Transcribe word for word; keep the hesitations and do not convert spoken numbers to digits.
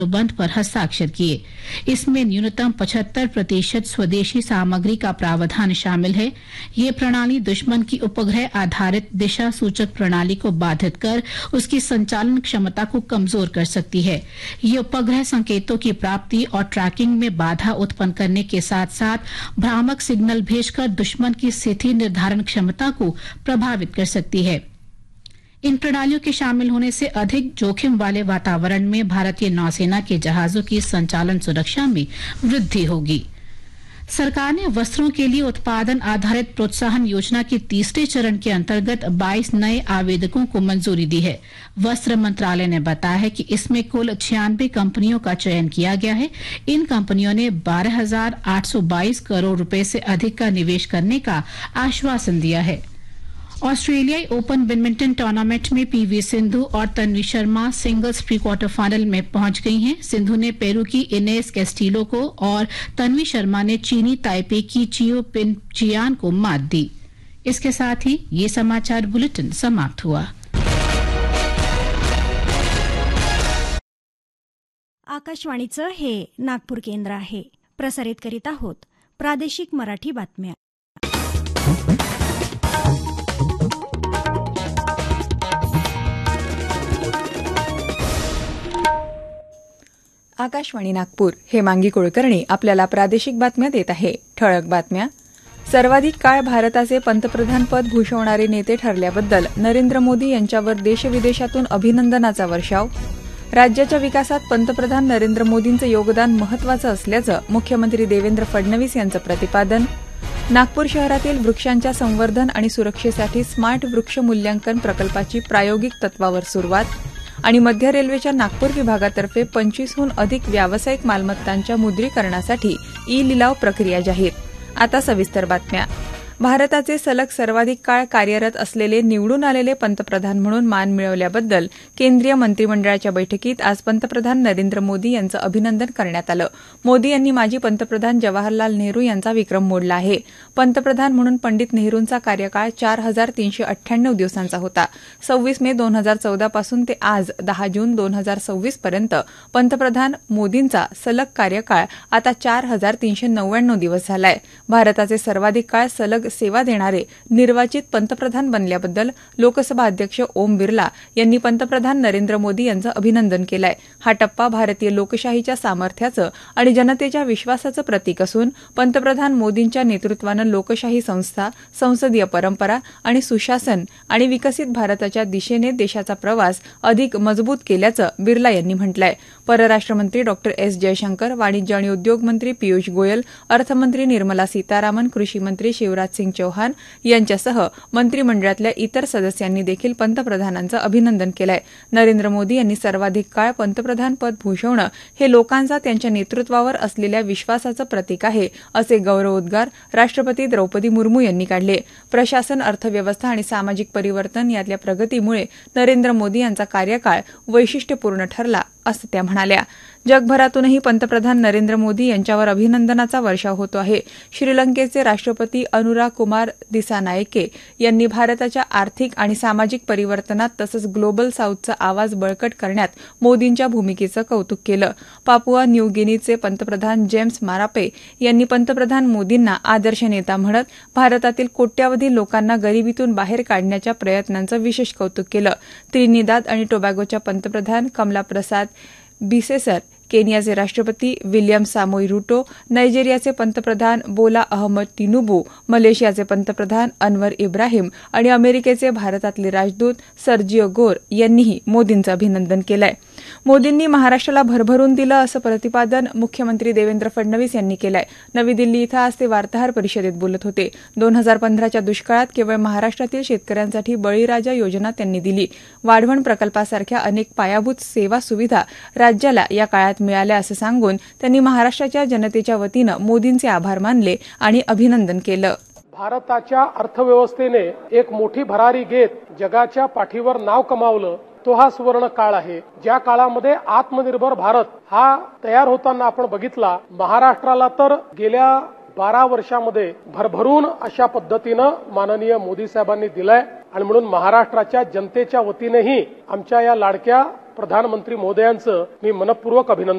बंध पर हस्ताक्षर किए। इसमें न्यूनतम पचहत्तर प्रतिशत स्वदेशी सामग्री का प्रावधान शामिल है। ये प्रणाली दुश्मन की उपग्रह आधारित दिशा सूचक प्रणाली को बाधित कर उसकी संचालन क्षमता को कमजोर कर सकती है। ये उपग्रह संकेतों की प्राप्ति और ट्रैकिंग में बाधा उत्पन्न करने के साथ साथ भ्रामक सिग्नल भेजकर दुश्मन की स्थिति निर्धारण क्षमता को प्रभावित कर सकती है। इन प्रणालियों के शामिल होने से अधिक जोखिम वाले वातावरण में भारतीय नौसेना के जहाजों की संचालन सुरक्षा में वृद्धि होगी। सरकार ने वस्त्रों के लिए उत्पादन आधारित प्रोत्साहन योजना के तीसरे चरण के अंतर्गत बाईस नए आवेदकों को मंजूरी दी है। वस्त्र मंत्रालय ने बताया है कि इसमें कुल छियानवे कंपनियों का चयन किया गया है। इन कंपनियों ने बारह हजार आठ सौ बाईस करोड़ रुपए से अधिक का निवेश करने का आश्वासन दिया है। ऑस्ट्रेलियाई ओपन बैडमिंटन टूर्नामेंट में पीवी सिंधु और Tanvi Sharma singles pre quarter final में पहुंच गई हैं। सिंधु ने पेरू की इनेस कैस्टिलो को और तन्वी शर्मा ने चीनी ताइपे की चियो पिन चियान को मात दी। इसके साथ ही ये समाचार बुलेटिन समाप्त हुआ। आकाशवाणीचं हे नागपूर केंद्र आहे। प्रसारित करीत आहोत प्रादेशिक मराठी बातम्या। आकाशवाणी नागपूर हेमांगी कुलकर्णी आपल्याला प्रादेशिक बातम्या देत आहे। ठळक बातम्या। सर्वाधिक काळ भारताचे पंतप्रधान पद भूषवणारे नेते ठरल्याबद्दल नरेंद्र मोदी यांच्यावर देशविदेशातून अभिनंदनाचा वर्षाव। राज्याच्या विकासात पंतप्रधान नरेंद्र मोदींचं योगदान महत्वाचं असल्याचं मुख्यमंत्री देवेंद्र फडणवीस यांचं प्रतिपादन। नागपूर शहरातील वृक्षांच्या संवर्धन आणि सुरक्षेसाठी स्मार्ट वृक्ष मूल्यांकन प्रकल्पाची प्रायोगिक तत्वावर सुरुवात। आणि मध्य रेल्वेच्या नागपूर विभागातर्फे पंचवीसहून अधिक व्यावसायिक मालमत्तांच्या मुद्रीकरणासाठी ई लिलाव प्रक्रिया जाहीर। आता सविस्तर बातम्या। भारताचे सलग सर्वाधिक काळ कार्यरत असलेले निवडून आलेले पंतप्रधान म्हणून मान मिळवल्याबद्दल केंद्रीय मंत्रिमंडळाच्या बैठकीत आज पंतप्रधान नरेंद्र मोदी यांचं अभिनंदन करण्यात आलं। मोदी यांनी माजी पंतप्रधान जवाहरलाल नेहरू यांचा विक्रम मोडला आहे। पंतप्रधान म्हणून पंडित नेहरूंचा कार्यकाळ चार हजार तीनशे अठ्ठ्याण्णव दिवसांचा होता। सव्वीस मे दोन हजार चौदा पासून ते आज दहा जून दोन हजार सव्वीस पर्यंत पंतप्रधान मोदींचा सलग कार्यकाळ आता चार हजार तीनशे नव्याण्णव दिवस झालाय। भारताचे सर्वाधिक काळ सलग सेवा देणारे निर्वाचित पंतप्रधान बनल्याबद्दल लोकसभा अध्यक्ष ओम बिर्ला यांनी पंतप्रधान नरेंद्र मोदी यांचं अभिनंदन केलंय। हा टप्पा भारतीय लोकशाहीच्या सामर्थ्याचं आणि जनतेच्या विश्वासाचं प्रतीक असून पंतप्रधान मोदींच्या नेतृत्वानं लोकशाही संस्था, संसदीय परंपरा आणि सुशासन आणि विकसित भारताच्या दिशेने देशाचा प्रवास अधिक मजबूत केल्याचं बिर्ला यांनी म्हटलंय। परराष्ट्रमंत्री डॉ एस जयशंकर, वाणिज्य आणि उद्योग मंत्री पियुष गोयल, अर्थमंत्री निर्मला सीतारामन, कृषी मंत्री शिवराज सिंग चौहान यांच्यासह मंत्रिमंडळातल्या इतर सदस्यांनी देखील पंतप्रधानांचं अभिनंदन केलंय। नरेंद्र मोदी यांनी सर्वाधिक काळ पंतप्रधान पद भूषवणं हे लोकांचा त्यांच्या नेतृत्वावर असलेल्या विश्वासाचं प्रतीक आहे, असे गौरवोद्गार राष्ट्रपती द्रौपदी मुर्मू यांनी काढले। प्रशासन, अर्थव्यवस्था आणि सामाजिक परिवर्तन यातल्या प्रगतीमुळे नरेंद्र मोदी यांचा कार्यकाळ वैशिष्ट्यपूर्ण ठरला, असं त्या म्हणाल्या। जगभरातूनही पंतप्रधान नरेंद्र मोदी यांच्यावर अभिनंदनाचा वर्षाव होतो आहे। श्रीलंकेचे राष्ट्रपती अनुरा कुमार दिसानायके यांनी भारताच्या आर्थिक आणि सामाजिक परिवर्तनात तसंच ग्लोबल साऊथचा आवाज बळकट करण्यात मोदींच्या भूमिकेचं कौतुक केलं। पापुआ न्यू गिनीचे पंतप्रधान जेम्स मारापे यांनी पंतप्रधान मोदींना आदर्श नेता म्हणत भारतातील कोट्यावधी लोकांना गरिबीतून बाहेर काढण्याच्या प्रयत्नांचं विशेष कौतुक केलं। त्रिनिदाद आणि टोबॅगोच्या पंतप्रधान कमला प्रसाद बिसेसर, केनियाचे राष्ट्रपती विलियम सामोई रुटो, नायजेरियाचे पंतप्रधान बोला अहमद टिनुबू, मलेशियाचे पंतप्रधान अनवर इब्राहिम आणि अमेरिकेचे भारतातले राजदूत सर्जिओ गोर यांनीही मोदींचं अभिनंदन केलंय। मोदींनी महाराष्ट्राला भरभरून दिलं, असं प्रतिपादन मुख्यमंत्री देवेंद्र फडणवीस यांनी केलंय। नवी दिल्ली इथं आज ते वार्ताहर परिषदेत बोलत होते। दोन हजार पंधराच्या दुष्काळात केवळ महाराष्ट्रातील शेतकऱ्यांसाठी बळीराजा योजना त्यांनी दिली। वाढवण प्रकल्पासारख्या अनेक पायाभूत सेवा सुविधा राज्याला या काळात मिळाल्या, असं सांगून त्यांनी महाराष्ट्राच्या जनतेच्या वतीनं मोदींचे आभार मानले आणि अभिनंदन केलं। भारताच्या अर्थव्यवस्थेने एक मोठी भरारी घेत जगाच्या पाठीवर नाव कमावलं, तो हा सुवर्ण काळ आहे। ज्या काळामध्ये आत्मनिर्भर भारत हा तयार होताना आपण बघितला, महाराष्ट्राला तर गेल्या बारा वर्षामध्ये भरभरून अशा पद्धतीनं माननीय मोदी साहेबांनी दिलाय आणि म्हणून महाराष्ट्राच्या जनतेच्या वतीनेही आमच्या या लाडक्या प्रधानमंत्री महोदयांचं मी मनपूर्वक अभिनंदन